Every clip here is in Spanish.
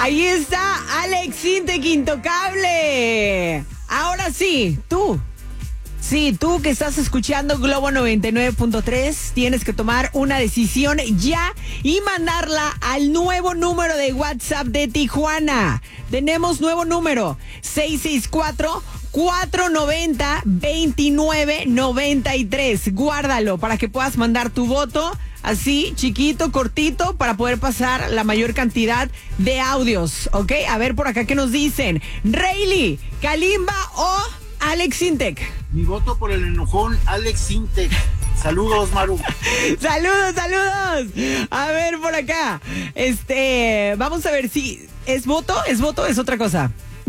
Ahí está Alex Intec, intocable. Ahora sí, tú. Sí, tú que estás escuchando Globo 99.3, tienes que tomar una decisión ya y mandarla al nuevo número de WhatsApp de Tijuana. Tenemos nuevo número, 664-490-2993. Guárdalo para que puedas mandar tu voto así, chiquito, cortito, para poder pasar la mayor cantidad de audios, ¿ok? A ver por acá qué nos dicen. Rayleigh, Kalimba o Alex Intec. Mi voto por el enojón, Alex Intec. Saludos, Maru. Saludos. A ver por acá. Vamos a ver si es voto, es otra cosa.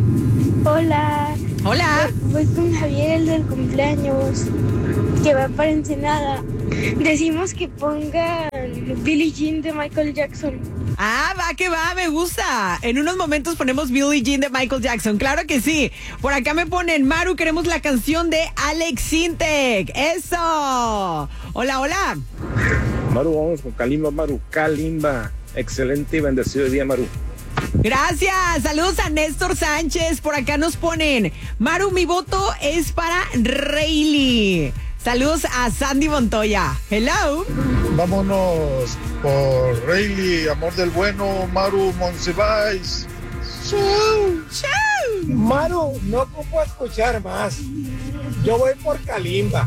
Hola. Hola. Voy con Javier, el del cumpleaños, que va para Ensenada. Decimos que pongan Billie Jean de Michael Jackson. Ah, va que va, me gusta. En unos momentos ponemos Billie Jean de Michael Jackson. Claro que sí. Por acá me ponen, Maru, queremos la canción de Alex Intec. ¡Eso! Hola. Maru, vamos con Kalimba, Maru. Kalimba. Excelente y bendecido día, Maru. Gracias. Saludos a Néstor Sánchez. Por acá nos ponen, Maru, mi voto es para Rayleigh. Saludos a Sandy Montoya. Hello. Vámonos por Rayleigh, amor del bueno, Maru Monsiváis. Chau. Maru, no ocupo escuchar más. Yo voy por Kalimba.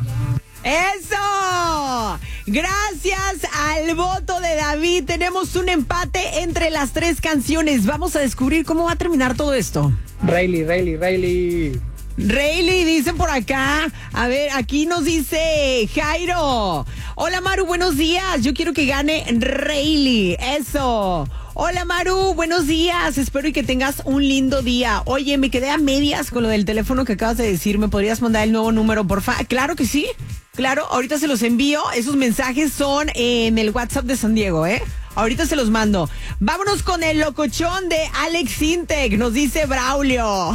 ¡Eso! Gracias al voto de David, tenemos un empate entre las tres canciones. Vamos a descubrir cómo va a terminar todo esto. Rayleigh. Rayleigh, dicen por acá. A ver, aquí nos dice Jairo. Hola, Maru, buenos días. Yo quiero que gane Rayleigh. Eso. Hola, Maru, buenos días. Espero y que tengas un lindo día. Oye, me quedé a medias con lo del teléfono que acabas de decir. ¿Me podrías mandar el nuevo número, porfa? Claro que sí. Claro, ahorita se los envío. Esos mensajes son en el WhatsApp de San Diego, ¿eh? Ahorita se los mando. Vámonos con el locochón de Alex Intec. Nos dice Braulio.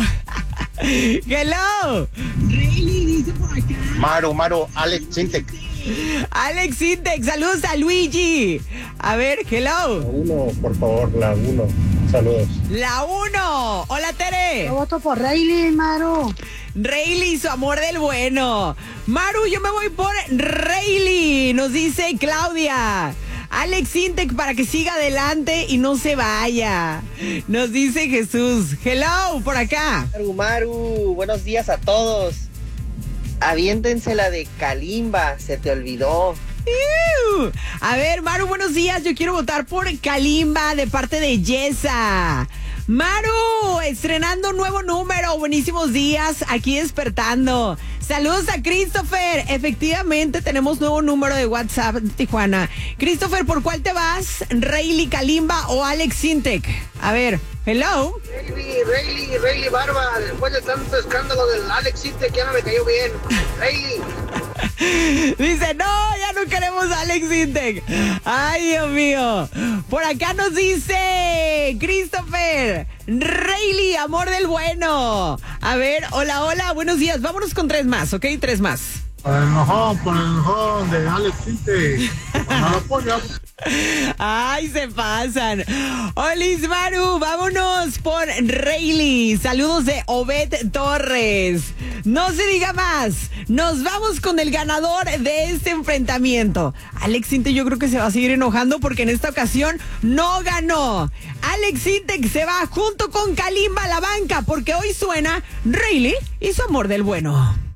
Hello. Rayleigh dice por acá. Maru, Alex Intec. Alex Intec, saludos a Luigi. A ver, hello. La 1, por favor, la 1. Saludos. La 1. Hola, Tere. Yo voto por Rayleigh, Maru. Rayleigh, su amor del bueno. Maru, yo me voy por Rayleigh, nos dice Claudia. Alex Intec para que siga adelante y no se vaya, nos dice Jesús. Hello, por acá. Maru, buenos días a todos. Aviéntense la de Kalimba, se te olvidó. A ver, Maru, buenos días. Yo quiero votar por Kalimba de parte de Yesa. Maru, estrenando nuevo número. Buenísimos días, aquí despertando. Saludos a Christopher. Efectivamente, tenemos nuevo número de WhatsApp de Tijuana. Christopher, ¿por cuál te vas? ¿Rayleigh, Kalimba o Alex Intec? A ver, hello. Rayleigh Barba, después de tanto escándalo del Alex Intec, ya no me cayó bien. Rayleigh. Dice, no, ya no queremos a Alex Intec. Ay, Dios mío. Por acá nos dice Christopher, Rayleigh, amor del bueno. A ver, hola, buenos días. Vámonos con 3 más, ¿ok? 3 más. Por el enojón de Alex Intec. No lo apoyo. Ay, se pasan. Olis, Maru, vámonos por Rayleigh. Saludos de Obed Torres. No se diga más. Nos vamos con el ganador de este enfrentamiento. Alex Intec yo creo que se va a seguir enojando porque en esta ocasión no ganó. Alex Intec se va junto con Kalimba a la banca porque hoy suena Rayleigh y su amor del bueno.